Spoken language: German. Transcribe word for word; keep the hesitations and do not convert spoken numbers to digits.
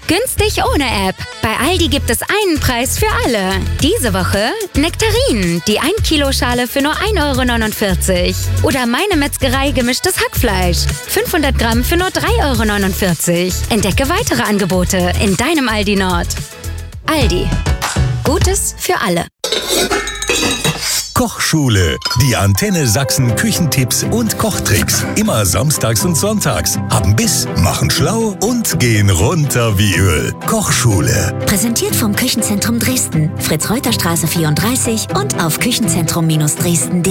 Günstig ohne App. Bei Aldi gibt es einen Preis für alle. Diese Woche Nektarinen, die ein Kilo Schale für nur ein Euro neunundvierzig. Oder Meine Metzgerei gemischtes Hackfleisch. fünfhundert Gramm für nur drei Euro neunundvierzig. Entdecke weitere Angebote in deinem Aldi Nord. Aldi. Gutes für alle. Kochschule. Die Antenne Sachsen Küchentipps und Kochtricks. Immer samstags und sonntags. Haben Biss, machen schlau und gehen runter wie Öl. Kochschule. Präsentiert vom Küchenzentrum Dresden. Fritz-Reuter-Straße vierunddreißig und auf küchenzentrum Dresden punkt de.